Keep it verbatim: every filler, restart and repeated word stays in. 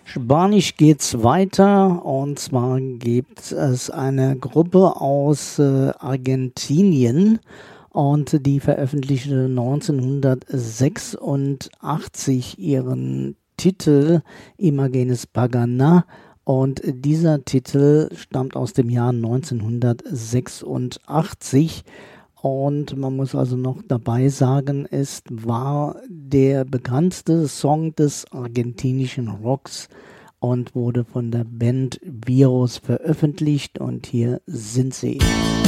Spanisch geht's weiter, und zwar gibt es eine Gruppe aus äh, Argentinien, und die veröffentlichte neunzehnhundertsechsundachtzig ihren Titel Imágenes Paganas, und dieser Titel stammt aus dem Jahr neunzehnhundertsechsundachtzig. Und man muss also noch dabei sagen, es war der bekannteste Song des argentinischen Rocks und wurde von der Band Virus veröffentlicht, und hier sind sie.